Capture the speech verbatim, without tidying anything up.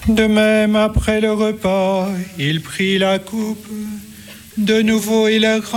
De même, après le repas, il prit la coupe. De nouveau, il